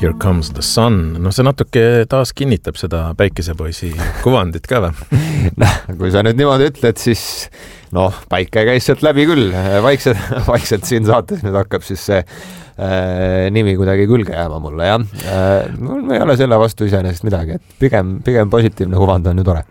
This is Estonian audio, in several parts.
Here Comes the Sun. No see natuke taas kinnitab seda päikesepoisi kuvandit ka või? Kui sa nüüd niimoodi ütled, siis päike käis sealt läbi küll. Vaikselt siin saates nüüd hakkab siis see nimi kuidagi külge jääma mulle, jah. Mul ei ole selle vastu iseenesest midagi, et pigem positiivne kuvand on ju tore.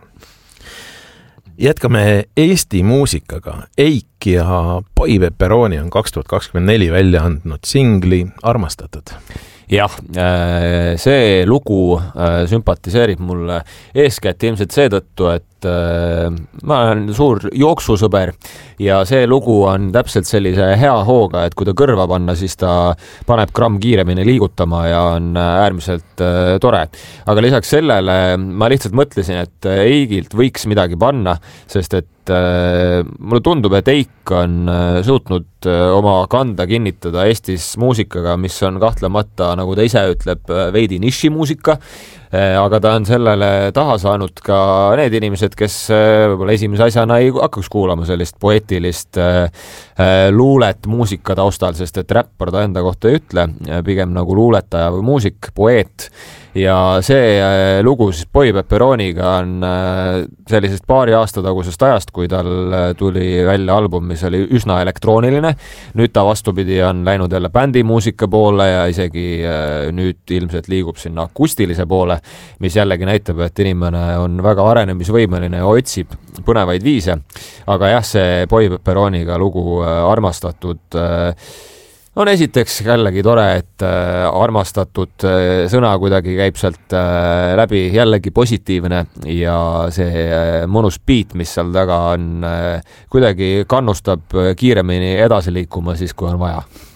Jätkame Eesti muusikaga. Eik ja Boy Pepperoni on 2024 välja andnud singli Armastatud. Jah, see lugu sümpatiseerib mulle eeskätt ilmselt seetõttu, et ma olen suur jooksusõber ja see lugu on täpselt sellise hea hooga, et kui ta kõrva panna, siis ta paneb gramm kiiremini liigutama ja on äärmiselt tore. Aga lisaks sellele ma lihtsalt mõtlesin, et Eigilt võiks midagi panna, sest et mulle tundub, et Eik on suutnud oma kanda kinnitada Eestis muusikaga, mis on kahtlemata, nagu ta ise ütleb, veidi nišimuusika, aga ta on sellele taha saanud ka need inimesed, kes võib-olla esimese asjana ei hakkaks kuulama sellist poeetilist luulet muusika taustal, sest et räppar ta enda kohta ei ütle, pigem nagu luuletaja või muusik, poeet. Ja see lugu siis Boy Pepperoniga on sellisest paari aasta tagusest ajast, kui tal tuli välja album, mis oli üsna elektrooniline. Nüüd ta vastupidi on läinud jälle bändimuusika poole ja isegi nüüd ilmselt liigub sinna akustilise poole, mis jällegi näitab, et inimene on väga arenemisvõimeline ja otsib põnevaid viise. Aga jah, see Boy Pepperoniga lugu Armastatud on esiteks jällegi tore, et armastatud sõna kuidagi käib sealt läbi, jällegi positiivne ja see mõnus beat, mis seal taga on, kuidagi kannustab kiiremini edasi liikuma siis, kui on vaja.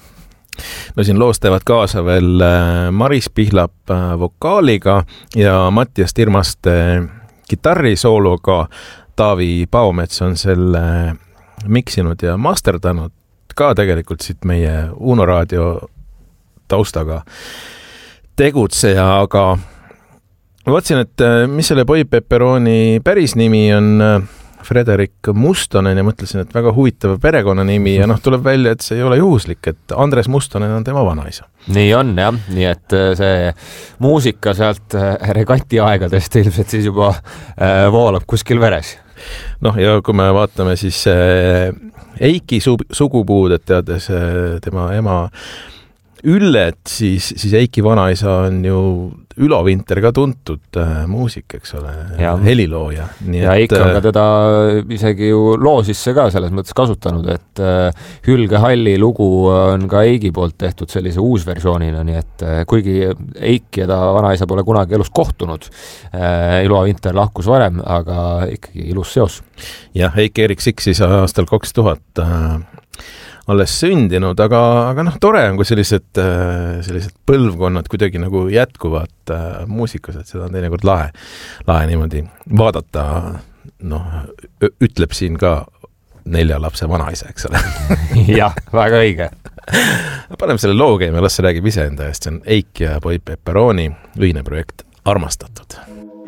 No siin loos teevad kaasa veel Maris Pihlap vokaaliga ja Mattias Tirmaste kitarrisoologa. Taavi Paomets on selle miksinud ja masterdanud ka tegelikult siit meie Uno Raadio taustaga tegutseja, aga vaatsin, et mis selle Boy Pepperoni päris nimi on Frederik Mustonen ja mõtlesin, et väga huvitav perekonnanimi ja tuleb välja, et see ei ole juhuslik, et Andres Mustonen on tema vanaisa. Nii on, jah. Nii et see muusika sealt regati aegadest ilmselt siis juba voolab kuskil veres. Ja kui me vaatame siis Eiki sugupuud, et teades tema ema Üllet, siis Eiki vanaisa on ju Ülo Vinter ka tuntud muusik, eks ole, helilooja. Ja Eik on ka teda isegi ju loo sisse ka selles mõttes kasutanud, et Hülge Halli lugu on ka Eigi poolt tehtud sellise uusversioonina, nii et kuigi Eik ja ta vanaisa pole kunagi elus kohtunud, Ülo Vinter lahkus varem, aga ikkagi ilus seos. Jah, Eik-Erik Siksis aastal 2000 alles sündinud, aga tore on, kui sellised põlvkonnad kuidagi nagu jätkuvad muusikas, et seda on teinekord lahe niimoodi vaadata, ütleb siin ka 4 lapse vanaisa, eks ole. Jah, väga õige. Paneme selle loo käima, las see räägib ise enda eest, see on Eik ja Boy Pepperoni ühine projekt Armastatud.